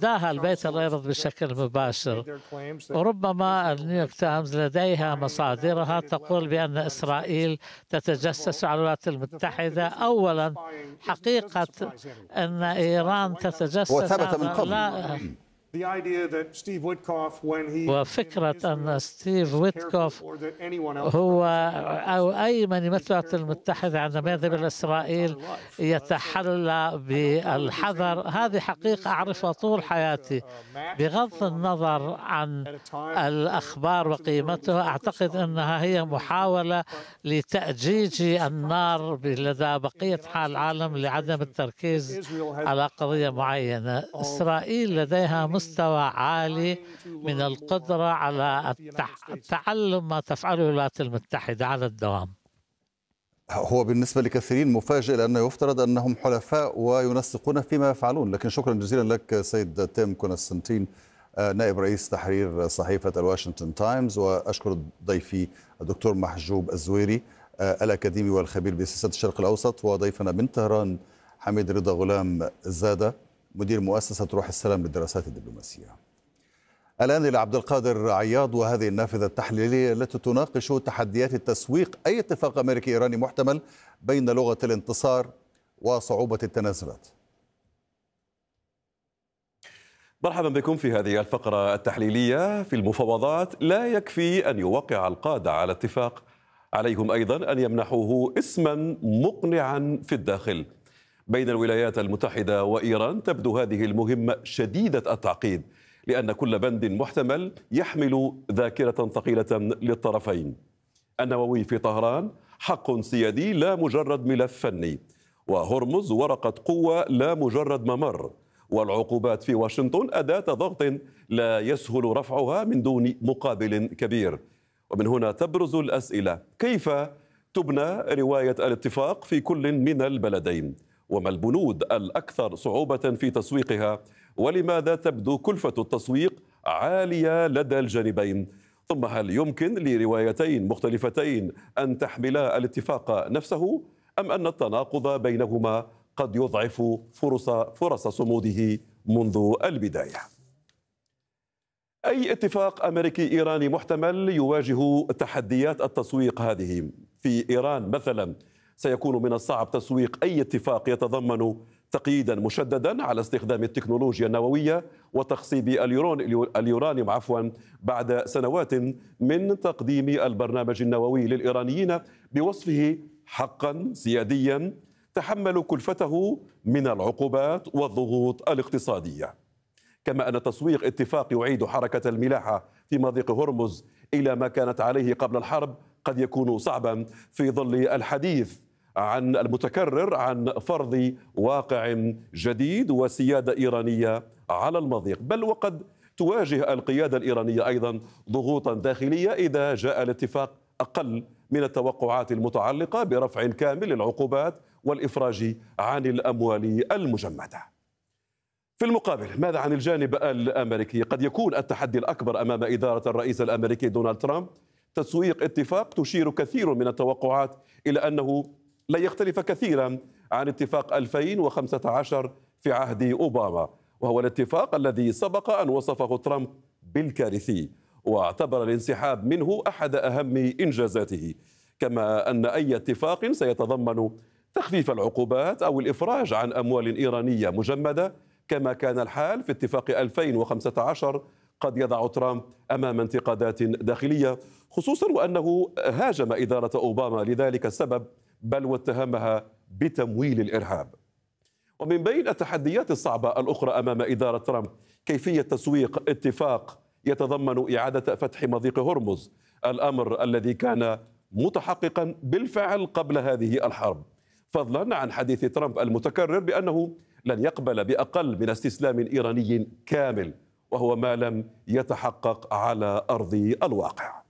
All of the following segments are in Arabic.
رداها البيت الأبيض بشكل مباشر. وربما نيويورك تايمز لديها مصادرها تقول بأن إسرائيل تتجسس على الولايات المتحدة. أولا، حقيقة أن إيران تتجسس وثبت من قبل. وفكرة أن ستيف ويتكوف هو أو أي من يمثل الولايات المتحدة عندما يذهب إلى إسرائيل يتحلى بالحذر، هذه حقيقة أعرفها طول حياتي. بغض النظر عن الأخبار وقيمتها، أعتقد أنها هي محاولة لتأجيج النار لدى بقية العالم لعدم التركيز على قضية معينة. إسرائيل لديها مستوى عالي من القدرة على تعلم ما تفعله الولايات المتحدة على الدوام. هو بالنسبة لكثيرين مفاجئ، لأنه يفترض أنهم حلفاء وينسقون فيما يفعلون. لكن شكرا جزيلا لك سيد تيم كونستانتين، نائب رئيس تحرير صحيفة الواشنطن تايمز. وأشكر ضيفي الدكتور محجوب الزويري الأكاديمي والخبير بسياسات الشرق الأوسط، وضيفنا من طهران حميد رضا غلام زادة مدير مؤسسة روح السلام للدراسات الدبلوماسية. الآن إلى عبد القادر عياض وهذه النافذة التحليلية التي تناقش تحديات التسويق أي اتفاق أمريكي إيراني محتمل بين لغة الانتصار وصعوبة التنازلات. مرحبا بكم في هذه الفقرة التحليلية. في المفاوضات لا يكفي أن يوقع القادة على اتفاق، عليهم أيضا أن يمنحوه اسما مقنعا في الداخل. بين الولايات المتحدة وإيران تبدو هذه المهمة شديدة التعقيد، لأن كل بند محتمل يحمل ذاكرة ثقيلة للطرفين. النووي في طهران حق سيادي لا مجرد ملف فني، وهرمز ورقة قوة لا مجرد ممر، والعقوبات في واشنطن أداة ضغط لا يسهل رفعها من دون مقابل كبير. ومن هنا تبرز الأسئلة: كيف تبنى رواية الاتفاق في كل من البلدين؟ وما البنود الأكثر صعوبة في تسويقها؟ ولماذا تبدو كلفة التسويق عالية لدى الجانبين؟ ثم هل يمكن لروايتين مختلفتين أن تحملا الاتفاق نفسه، أم أن التناقض بينهما قد يضعف فرص صموده منذ البداية؟ أي اتفاق أمريكي إيراني محتمل يواجه تحديات التسويق هذه. في إيران مثلا سيكون من الصعب تسويق أي اتفاق يتضمن تقييدا مشددا على استخدام التكنولوجيا النووية وتخصيب اليورانيوم بعد سنوات من تقديم البرنامج النووي للإيرانيين بوصفه حقا سياديا تحمل كلفته من العقوبات والضغوط الاقتصادية. كما أن تسويق اتفاق يعيد حركة الملاحة في مضيق هرمز إلى ما كانت عليه قبل الحرب قد يكون صعبا في ظل الحديث عن المتكرر عن فرض واقع جديد وسيادة إيرانية على المضيق، بل وقد تواجه القيادة الإيرانية أيضا ضغوطا داخلية إذا جاء الاتفاق أقل من التوقعات المتعلقة برفع كامل للعقوبات والإفراج عن الأموال المجمدة. في المقابل، ماذا عن الجانب الأمريكي؟ قد يكون التحدي الأكبر أمام إدارة الرئيس الأمريكي دونالد ترامب تسويق اتفاق تشير كثير من التوقعات إلى أنه لا يختلف كثيرا عن اتفاق 2015 في عهد أوباما، وهو الاتفاق الذي سبق أن وصفه ترامب بالكارثي واعتبر الانسحاب منه أحد أهم إنجازاته. كما أن أي اتفاق سيتضمن تخفيف العقوبات أو الإفراج عن أموال إيرانية مجمدة كما كان الحال في اتفاق 2015 قد يضع ترامب أمام انتقادات داخلية، خصوصا وأنه هاجم إدارة أوباما لذلك السبب، بل واتهمها بتمويل الإرهاب. ومن بين التحديات الصعبة الأخرى أمام إدارة ترامب كيفية تسويق اتفاق يتضمن إعادة فتح مضيق هرمز، الأمر الذي كان متحققا بالفعل قبل هذه الحرب، فضلا عن حديث ترامب المتكرر بأنه لن يقبل بأقل من استسلام إيراني كامل، وهو ما لم يتحقق على أرض الواقع.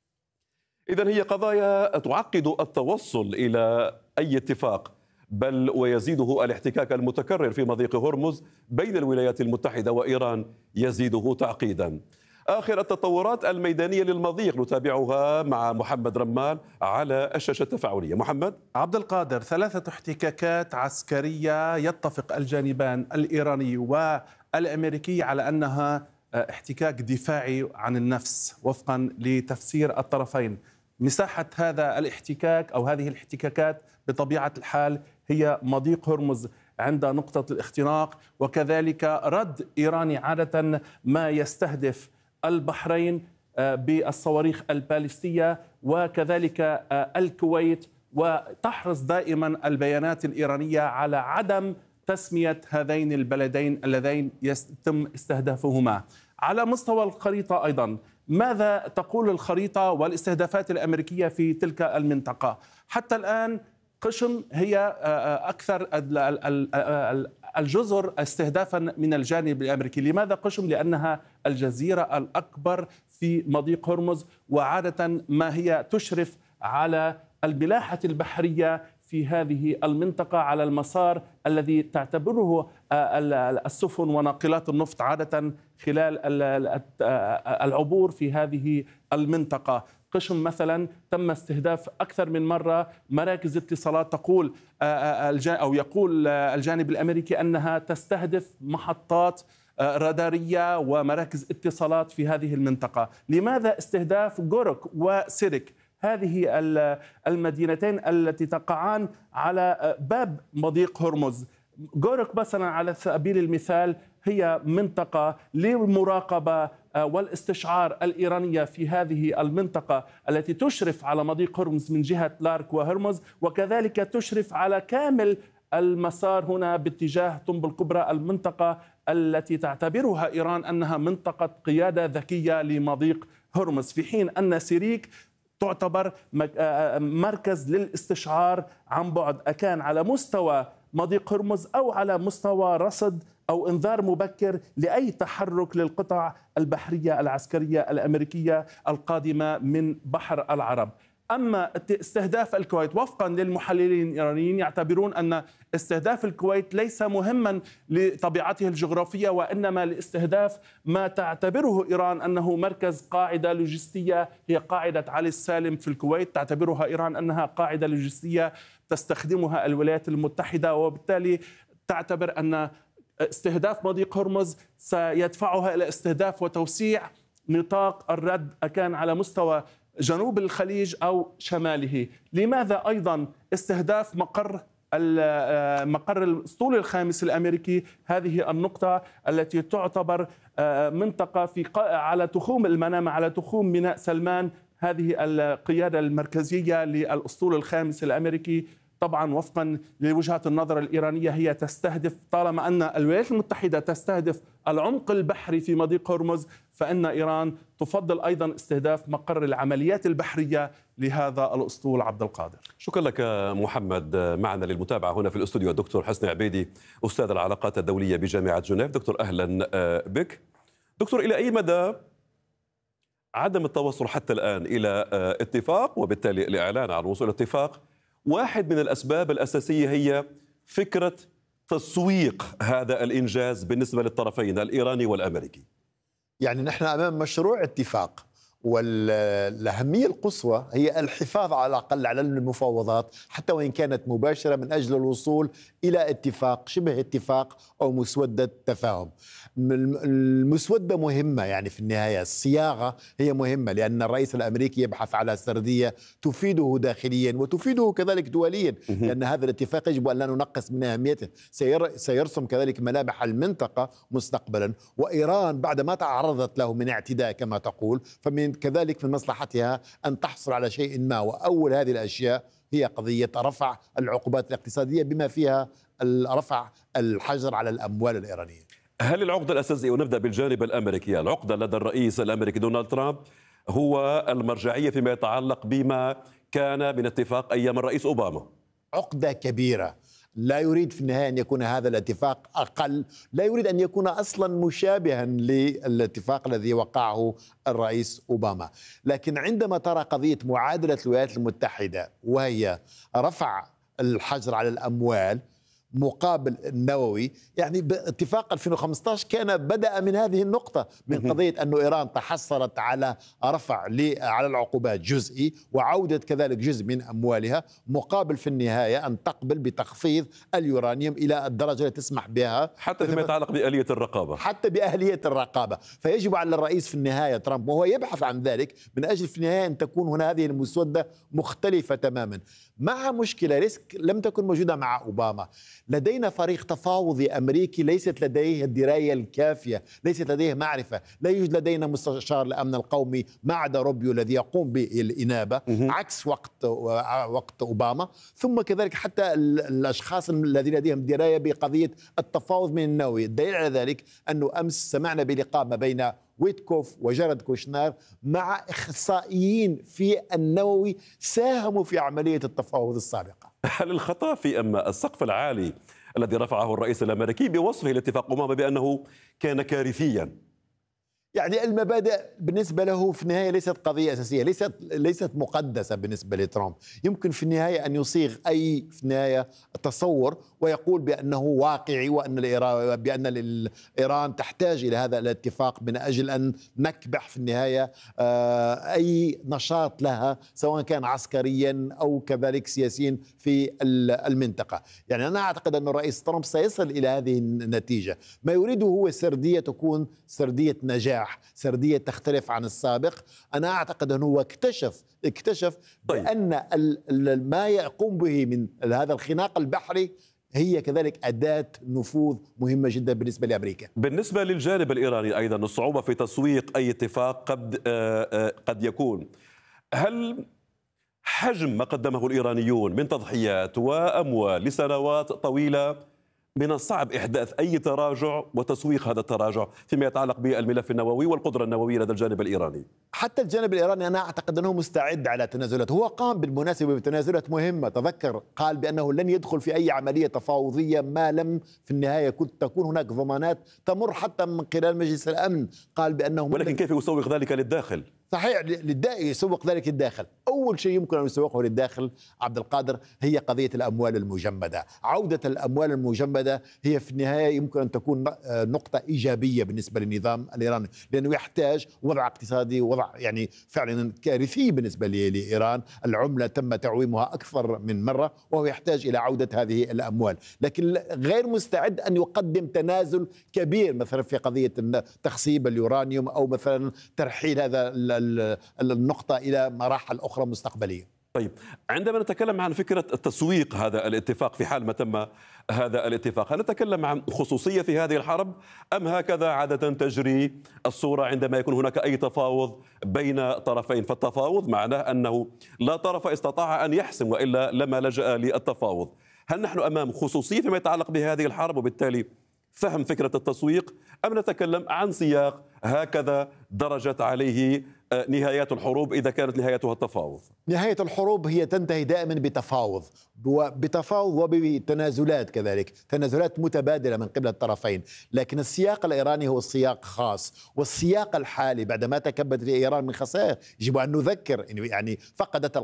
إذن هي قضايا تعقد التوصل إلى أي اتفاق، بل ويزيده الاحتكاك المتكرر في مضيق هرمز بين الولايات المتحدة وإيران يزيده تعقيدا. آخر التطورات الميدانية للمضيق نتابعها مع محمد رمال على الشاشة التفاعلية. محمد. عبد القادر، 3 احتكاكات عسكرية يتفق الجانبان الإيراني الأمريكية على أنها احتكاك دفاعي عن النفس وفقا لتفسير الطرفين. مساحة هذا الاحتكاك أو هذه الاحتكاكات بطبيعة الحال هي مضيق هرمز عند نقطة الاختناق، وكذلك رد إيراني عادة ما يستهدف البحرين بالصواريخ البالستية وكذلك الكويت، وتحرص دائما البيانات الإيرانية على عدم تسمية هذين البلدين اللذين يتم استهدافهما. على مستوى الخريطة أيضا، ماذا تقول الخريطة والاستهدافات الأمريكية في تلك المنطقة؟ حتى الآن قشم هي أكثر الجزر استهدافا من الجانب الأمريكي. لماذا قشم؟ لأنها الجزيرة الأكبر في مضيق هرمز، وعادة ما هي تشرف على الملاحة البحرية في هذه المنطقة على المسار الذي تعتبره السفن وناقلات النفط عادة خلال العبور في هذه المنطقة. قشم مثلا تم استهداف أكثر من مرة مراكز اتصالات، تقول أو يقول الجانب الأمريكي أنها تستهدف محطات رادارية ومراكز اتصالات في هذه المنطقة. لماذا استهداف غورك وسيرك، هذه المدينتين التي تقعان على باب مضيق هرمز؟ غورك مثلا على سبيل المثال هي منطقة للمراقبة والاستشعار الإيرانية في هذه المنطقة التي تشرف على مضيق هرمز من جهة لارك وهرمز، وكذلك تشرف على كامل المسار هنا باتجاه طنب الكبرى، المنطقة التي تعتبرها إيران أنها منطقة قيادة ذكية لمضيق هرمز، في حين أن سيريك تعتبر مركز للاستشعار عن بعد، أكان على مستوى مضيق هرمز أو على مستوى رصد أو إنذار مبكر لأي تحرك للقطع البحرية العسكرية الأمريكية القادمة من بحر العرب. أما استهداف الكويت، وفقا للمحللين الإيرانيين يعتبرون أن استهداف الكويت ليس مهما لطبيعته الجغرافية، وإنما لاستهداف ما تعتبره إيران أنه مركز قاعدة لوجستية، هي قاعدة علي السالم في الكويت، تعتبرها إيران أنها قاعدة لوجستية تستخدمها الولايات المتحدة، وبالتالي تعتبر أن استهداف مضيق هرمز سيدفعها إلى استهداف وتوسيع نطاق الرد، أكان على مستوى جنوب الخليج أو شماله. لماذا أيضا استهداف مقر الأسطول الخامس الأمريكي، هذه النقطة التي تعتبر منطقة على تخوم المنامة، على تخوم ميناء سلمان، هذه القيادة المركزية للأسطول الخامس الأمريكي. طبعا وفقا لوجهة النظر الإيرانية هي تستهدف، طالما أن الولايات المتحدة تستهدف العمق البحري في مضيق هرمز، فإن إيران تفضل أيضا استهداف مقر العمليات البحرية لهذا الأسطول. عبد القادر، شكرا لك محمد. معنا للمتابعة هنا في الاستوديو الدكتور حسني عبيدي، أستاذ العلاقات الدولية بجامعة جنيف. دكتور أهلا بك. دكتور، إلى أي مدى عدم التوصل حتى الآن إلى اتفاق، وبالتالي الإعلان عن وصول اتفاق، واحد من الأسباب الأساسية هي فكرة تسويق هذا الإنجاز بالنسبة للطرفين الإيراني والأمريكي؟ يعني نحن أمام مشروع اتفاق، والأهمية القصوى هي الحفاظ على الأقل على المفاوضات حتى وإن كانت مباشرة، من أجل الوصول إلى اتفاق، شبه اتفاق أو مسودة تفاهم. المسودة مهمة، يعني في النهاية الصياغة هي مهمة، لأن الرئيس الأمريكي يبحث على سردية تفيده داخليا وتفيده كذلك دوليا، لأن هذا الاتفاق يجب أن لا ننقص من أهميته، سيرسم كذلك ملامح المنطقة مستقبلا. وإيران بعد ما تعرضت له من اعتداء كما تقول، فمن كذلك من مصلحتها أن تحصل على شيء ما، وأول هذه الأشياء هي قضية رفع العقوبات الاقتصادية بما فيها رفع الحجر على الأموال الإيرانية. هل العقدة الأساسية، ونبدأ بالجانب الأمريكي، العقدة لدى الرئيس الأمريكي دونالد ترامب هو المرجعية فيما يتعلق بما كان من اتفاق أيام الرئيس أوباما؟ عقدة كبيرة، لا يريد في النهاية أن يكون هذا الاتفاق أقل، لا يريد أن يكون أصلا مشابها للاتفاق الذي وقعه الرئيس أوباما. لكن عندما ترى قضية معادلة الولايات المتحدة وهي رفع الحجر على الأموال، مقابل النووي. يعني باتفاق 2015 كان بدأ من هذه النقطة، من قضية أن إيران تحصلت على رفع على العقوبات جزئي وعودة كذلك جزء من أموالها، مقابل في النهاية أن تقبل بتخفيض اليورانيوم إلى الدرجة التي تسمح بها، حتى فيما يتعلق بآلية الرقابة، حتى بآلية الرقابة. فيجب على الرئيس في النهاية ترامب، وهو يبحث عن ذلك من أجل في النهاية أن تكون هنا هذه المسودة مختلفة تماما، مع مشكلة لم تكن موجودة مع أوباما. لدينا فريق تفاوضي أمريكي ليست لديه الدراية الكافية، ليست لديه معرفة. لا يوجد لدينا مستشار الأمن القومي ما عدا روبيو الذي يقوم بالإنابة، عكس وقت أوباما. ثم كذلك حتى الأشخاص الذين لديهم دراية بقضية التفاوض من النووي. الدليل على ذلك أنه أمس سمعنا بلقاء ما بين ويتكوف وجارد كوشنر مع إخصائيين في النووي ساهموا في عملية التفاوض السابقة. هل الخطأ في أما السقف العالي الذي رفعه الرئيس الأمريكي بوصفه لاتفاق أوباما بأنه كان كارثيا؟ يعني المبادئ بالنسبة له في النهاية ليست قضية أساسية، ليست مقدسة بالنسبة لترامب. يمكن في النهاية أن يصيغ في النهاية تصور ويقول بأنه واقعي، بأن إيران تحتاج إلى هذا الاتفاق من أجل أن نكبح في النهاية أي نشاط لها سواء كان عسكريا أو كذلك سياسيا في المنطقة. يعني أنا أعتقد أن الرئيس ترامب سيصل إلى هذه النتيجة. ما يريده هو سردية تكون سردية نجاح، سردية تختلف عن السابق. أنا أعتقد أنه هو اكتشف بأن ما يقوم به من هذا الخناق البحري هي كذلك أداة نفوذ مهمة جدا بالنسبة لأمريكا. بالنسبة للجانب الإيراني أيضا الصعوبة في تسويق أي اتفاق قد يكون، هل حجم ما قدمه الإيرانيون من تضحيات وأموال لسنوات طويلة من الصعب إحداث أي تراجع وتسويق هذا التراجع فيما يتعلق بالملف النووي والقدرة النووية لدى الجانب الإيراني؟ حتى الجانب الإيراني أنا أعتقد أنه مستعد على تنازلات. هو قام بالمناسبة بتنازلات مهمة. تذكر قال بأنه لن يدخل في أي عملية تفاوضية ما لم في النهاية تكون هناك ضمانات تمر حتى من خلال مجلس الأمن. قال بأنه ولكن كيف يسوق ذلك للداخل؟ صحيح، يسوق ذلك الداخل. أول شيء يمكن أن يسوقه للداخل عبد القادر هي قضية الأموال المجمدة. عودة الأموال المجمدة هي في النهاية يمكن أن تكون نقطة إيجابية بالنسبة للنظام الإيراني، لأنه يحتاج وضع اقتصادي، وضع يعني فعلا كارثي بالنسبة لإيران. العملة تم تعويمها أكثر من مرة، وهو يحتاج إلى عودة هذه الأموال. لكن غير مستعد أن يقدم تنازل كبير مثلا في قضية تخصيب اليورانيوم أو مثلا ترحيل هذا النقطة إلى مراحل أخرى مستقبلية. طيب، عندما نتكلم عن فكرة تسويق هذا الاتفاق في حال ما تم هذا الاتفاق، هل نتكلم عن خصوصية في هذه الحرب أم هكذا عادة تجري الصورة عندما يكون هناك أي تفاوض بين طرفين؟ فالتفاوض معناه أنه لا طرف استطاع أن يحسم وإلا لما لجأ للتفاوض. هل نحن أمام خصوصية فيما يتعلق بهذه الحرب وبالتالي فهم فكرة التسويق، أم نتكلم عن سياق هكذا درجت عليه نهايات الحروب إذا كانت نهايتها التفاوض؟ نهاية الحروب هي تنتهي دائما بتفاوض وبتنازلات، كذلك تنازلات متبادلة من قبل الطرفين. لكن السياق الإيراني هو سياق خاص، والسياق الحالي بعدما تكبدت إيران من خسائر يجب أن نذكر يعني فقدت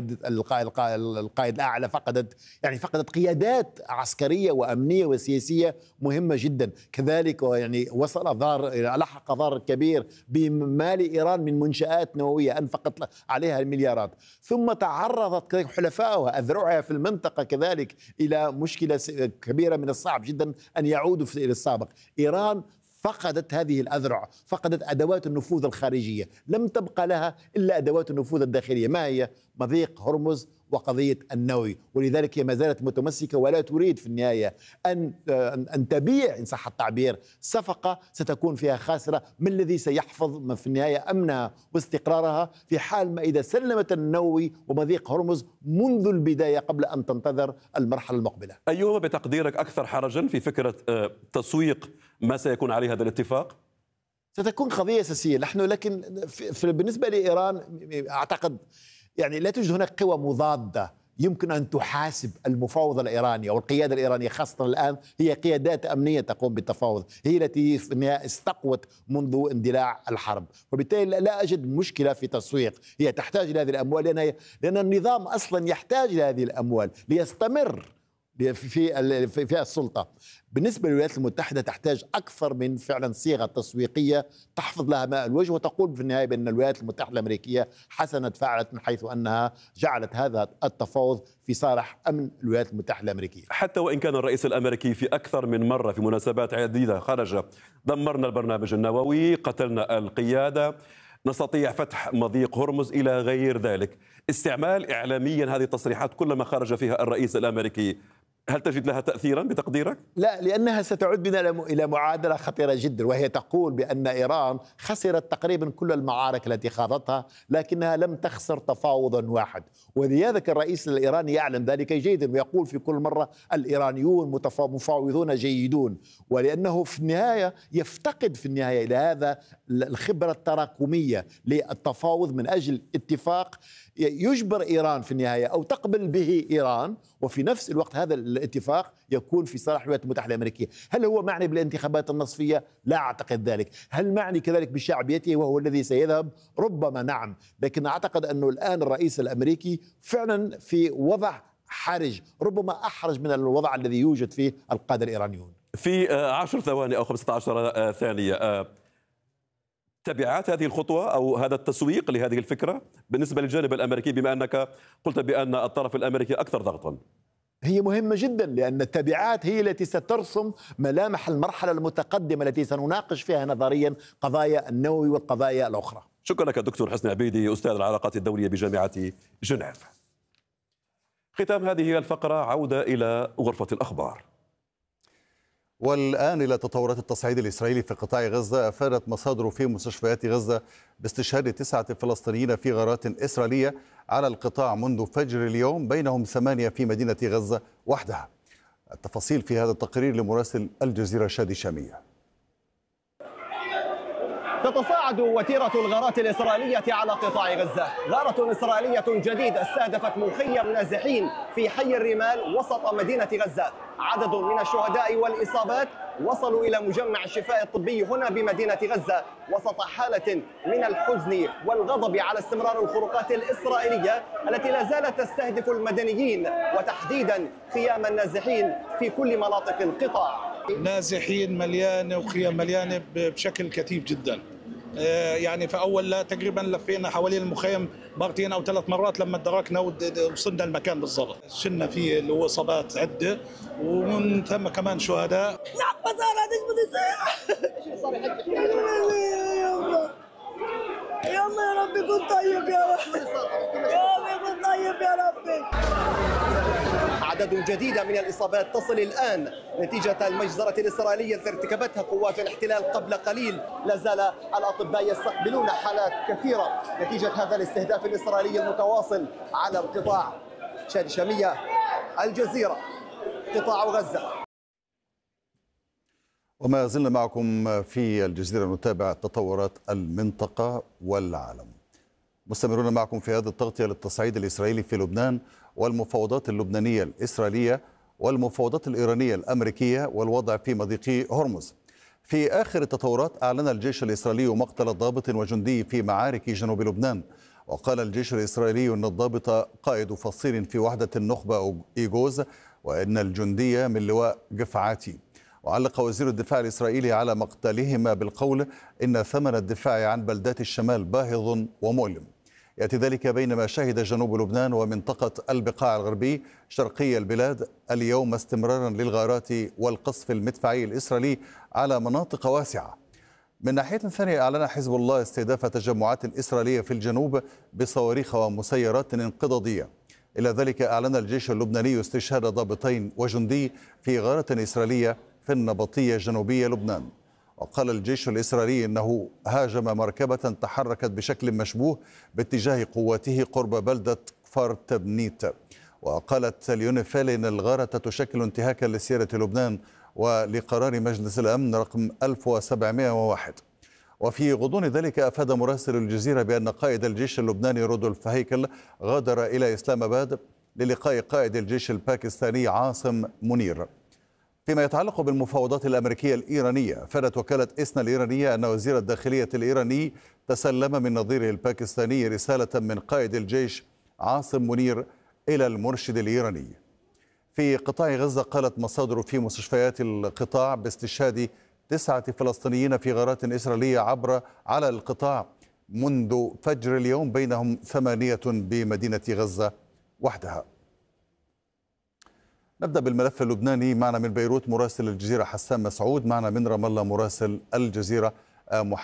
القائد الأعلى، فقدت قيادات عسكرية وأمنية وسياسية مهمة جدا. كذلك يعني لحق ضرر كبير بمال إيران من منشآت نووية أنفقت عليها المليارات. ثم تعرضت حلفائها أذرعها في المنطقة كذلك إلى مشكلة كبيرة من الصعب جدا أن يعودوا إلى السابق. إيران فقدت هذه الأذرع، فقدت أدوات النفوذ الخارجية، لم تبقى لها إلا أدوات النفوذ الداخلية. ما هي؟ مضيق هرمز وقضية النووي. ولذلك هي ما زالت متمسكة ولا تريد في النهاية أن تبيع إن صح التعبير صفقة ستكون فيها خاسرة. من الذي سيحفظ في النهاية أمنها واستقرارها في حال ما إذا سلمت النووي ومضيق هرمز منذ البداية قبل أن تنتظر المرحلة المقبلة؟ أيهما بتقديرك أكثر حرجا في فكرة تسويق ما سيكون عليه هذا الاتفاق؟ ستكون قضية أساسية. لكن بالنسبة لإيران أعتقد يعني لا توجد هناك قوى مضادة يمكن أن تحاسب المفاوض الإيراني أو القيادة الإيرانية، خاصة الآن هي قيادات أمنية تقوم بالتفاوض، هي التي في النهاية استقوت منذ اندلاع الحرب. وبالتالي لا أجد مشكلة في تسويق. هي تحتاج إلى هذه الأموال لأن النظام أصلا يحتاج إلى هذه الأموال ليستمر في السلطة. بالنسبة للولايات المتحدة تحتاج أكثر من فعلا صيغة تسويقية تحفظ لها ماء الوجه، وتقول في النهاية بأن الولايات المتحدة الأمريكية حسنت فعلت من حيث أنها جعلت هذا التفاوض في صالح أمن الولايات المتحدة الأمريكية. حتى وإن كان الرئيس الأمريكي في أكثر من مرة في مناسبات عديدة خرج: دمرنا البرنامج النووي، قتلنا القيادة، نستطيع فتح مضيق هرمز إلى غير ذلك. استعمال إعلاميا هذه التصريحات كلما خرج فيها الرئيس الأمريكي، هل تجد لها تأثيرا بتقديرك؟ لا، لأنها ستعود بنا إلى معادلة خطيرة جدا، وهي تقول بأن إيران خسرت تقريبا كل المعارك التي خاضتها لكنها لم تخسر تفاوضا واحد، ولذلك الرئيس الإيراني يعلم ذلك جيدا ويقول في كل مرة الإيرانيون مفاوضون جيدون، ولأنه في النهاية يفتقد في النهاية إلى هذا الخبرة التراكمية للتفاوض من أجل اتفاق يجبر إيران في النهاية أو تقبل به إيران، وفي نفس الوقت هذا الاتفاق يكون في صالح الولايات المتحدة الأمريكية. هل هو معني بالانتخابات النصفية؟ لا أعتقد ذلك. هل معني كذلك بشعبيته وهو الذي سيذهب؟ ربما نعم، لكن أعتقد أنه الآن الرئيس الأمريكي فعلا في وضع حرج، ربما أحرج من الوضع الذي يوجد فيه القادة الإيرانيون. في 10 ثواني أو 15 ثانية، تبعات هذه الخطوة أو هذا التسويق لهذه الفكرة بالنسبة للجانب الأمريكي، بما أنك قلت بأن الطرف الأمريكي أكثر ضغطا؟ هي مهمة جدا، لأن التبعات هي التي سترسم ملامح المرحلة المتقدمة التي سنناقش فيها نظريا قضايا النووي والقضايا الأخرى. شكرا لك دكتور حسني عبيدي، أستاذ العلاقات الدولية بجامعة جنيف. ختام هذه الفقرة، عودة إلى غرفة الأخبار. والآن إلى تطورات التصعيد الإسرائيلي في قطاع غزة. أفادت مصادر في مستشفيات غزة باستشهاد 9 فلسطينيين في غارات إسرائيلية على القطاع منذ فجر اليوم، بينهم 8 في مدينة غزة وحدها. التفاصيل في هذا التقرير لمراسل الجزيرة شادي شامية. تتصاعد وتيرة الغارات الإسرائيلية على قطاع غزة. غارة إسرائيلية جديدة استهدفت مخيم نازحين في حي الرمال وسط مدينة غزة. عدد من الشهداء والإصابات وصلوا إلى مجمع الشفاء الطبي هنا بمدينة غزة وسط حالة من الحزن والغضب على استمرار الخروقات الإسرائيلية التي لا زالت تستهدف المدنيين وتحديدا خيام النازحين في كل مناطق القطاع. نازحين مليانة وخيام مليانة بشكل كثيف جدا. يعني فأول تقريبا لفينا حوالين المخيم مرتين أو 3 مرات لما ادركنا وصلنا المكان بالضبط. شلنا فيه اللي هو إصابات عدة ومن ثم كمان شهداء. لا بس أنا ايش بدي يصير؟ يلا يا ربي كن طيب يا ربي، يا ربي كن طيب يا ربي. عدد جديد من الإصابات تصل الآن نتيجة المجزرة الإسرائيلية التي ارتكبتها قوات الاحتلال قبل قليل. لا زال الأطباء يستقبلون حالات كثيرة نتيجة هذا الاستهداف الإسرائيلي المتواصل على القطاع. شادي شامية، الجزيرة، قطاع غزة. وما زلنا معكم في الجزيرة نتابع تطورات المنطقة والعالم. مستمرون معكم في هذه التغطية للتصعيد الإسرائيلي في لبنان والمفاوضات اللبنانية الإسرائيلية والمفاوضات الإيرانية الأمريكية والوضع في مضيق هرمز. في آخر التطورات أعلن الجيش الإسرائيلي مقتل ضابط وجندي في معارك جنوب لبنان. وقال الجيش الإسرائيلي أن الضابط قائد فصيل في وحدة النخبة إيجوز، وأن الجندي من لواء قفعاتي. وعلق وزير الدفاع الإسرائيلي على مقتلهما بالقول إن ثمن الدفاع عن بلدات الشمال باهظ ومؤلم. يأتي ذلك بينما شهد جنوب لبنان ومنطقة البقاع الغربي شرقي البلاد اليوم استمرارا للغارات والقصف المدفعي الإسرائيلي على مناطق واسعة. من ناحية ثانية أعلن حزب الله استهداف تجمعات إسرائيلية في الجنوب بصواريخ ومسيرات انقضاضية. إلى ذلك أعلن الجيش اللبناني استشهاد ضابطين وجندي في غارة إسرائيلية في النبطية جنوبية لبنان. وقال الجيش الإسرائيلي أنه هاجم مركبة تحركت بشكل مشبوه باتجاه قواته قرب بلدة كفر تبنيت. وقالت اليونيفيل أن الغارة تشكل انتهاكا لسيادة لبنان ولقرار مجلس الأمن رقم 1701. وفي غضون ذلك أفاد مراسل الجزيرة بأن قائد الجيش اللبناني رودولف هيكل غادر إلى إسلام آباد للقاء قائد الجيش الباكستاني عاصم منير. فيما يتعلق بالمفاوضات الأمريكية الإيرانية، أفادت وكالة إسنا الإيرانية أن وزير الداخلية الإيراني تسلم من نظيره الباكستاني رسالة من قائد الجيش عاصم منير إلى المرشد الإيراني. في قطاع غزة. قالت مصادر في مستشفيات القطاع باستشهاد 9 فلسطينيين في غارات إسرائيلية على القطاع منذ فجر اليوم، بينهم 8 بمدينة غزة وحدها. نبدأ بالملف اللبناني. معنا من بيروت مراسل الجزيرة حسان مسعود، معنا من رام الله مراسل الجزيرة محمد